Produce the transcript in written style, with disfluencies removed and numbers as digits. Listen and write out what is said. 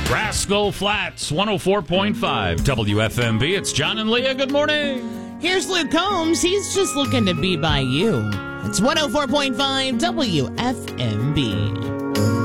Rascal Flats, 104.5 WFMB. It's John and Leah. Good morning. Here's Luke Combs. He's just looking to be by you. It's 104.5 WFMB.